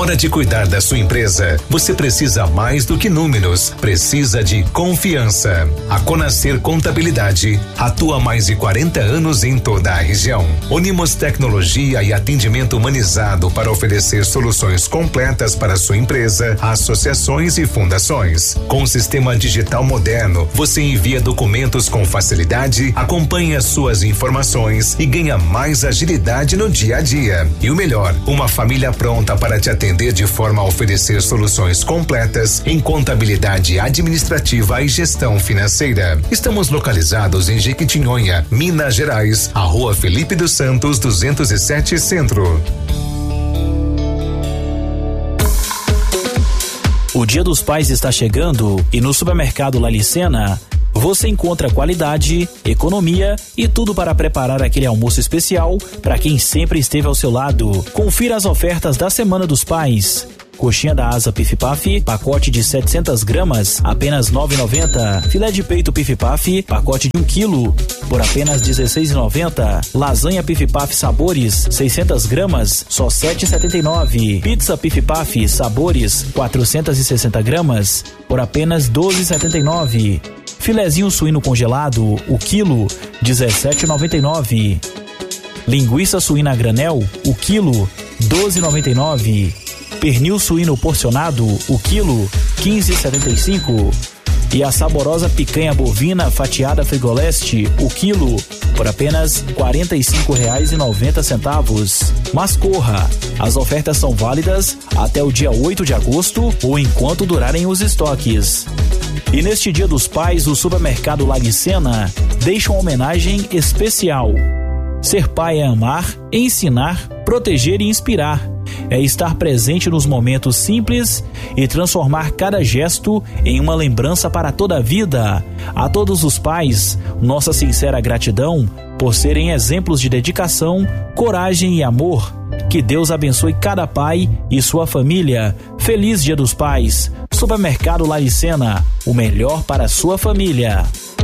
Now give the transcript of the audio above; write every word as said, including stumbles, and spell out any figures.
hora de cuidar da sua empresa, você precisa mais do que números, precisa de confiança. A Conascer Contabilidade atua há mais de quarenta anos em toda a região. Unimos tecnologia e atendimento humanizado para oferecer soluções completas para a sua empresa, associações e fundações. Com o sistema digital moderno, você envia documentos com facilidade, acompanha suas informações e ganha mais agilidade no dia a dia. E o melhor, uma família pronta para te atender de forma a oferecer soluções completas em contabilidade administrativa e gestão financeira. Estamos localizados em Jequitinhonha, Minas Gerais, a Rua Felipe dos Santos, duzentos e sete Centro. O Dia dos Pais está chegando e no Supermercado Lalicena você encontra qualidade, economia e tudo para preparar aquele almoço especial para quem sempre esteve ao seu lado. Confira as ofertas da Semana dos Pais. Coxinha da asa Pif Paf, pacote de setecentas gramas, apenas nove reais e noventa centavos. Filé de peito Pif Paf, pacote de um quilo, por apenas dezesseis reais e noventa centavos. Lasanha Pif Paf Sabores, seiscentas gramas, só sete reais e setenta e nove centavos. Pizza Pif Paf Sabores, quatrocentas e sessenta gramas, por apenas doze reais e setenta e nove centavos. Filezinho suíno congelado, o quilo, dezessete reais e noventa e nove centavos. Linguiça suína a granel, o quilo, doze reais e noventa e nove centavos. Pernil suíno porcionado, o quilo, quinze reais e setenta e cinco centavos. E a saborosa picanha bovina fatiada Frigoleste, o quilo, por apenas quarenta e cinco reais e noventa centavos. Mas corra, as ofertas são válidas até o dia oito de agosto ou enquanto durarem os estoques. E neste Dia dos Pais, o Supermercado Lalicena deixa uma homenagem especial. Ser pai é amar, ensinar, proteger e inspirar. É estar presente nos momentos simples e transformar cada gesto em uma lembrança para toda a vida. A todos os pais, nossa sincera gratidão por serem exemplos de dedicação, coragem e amor. Que Deus abençoe cada pai e sua família. Feliz Dia dos Pais. Supermercado Lalicena, o melhor para a sua família.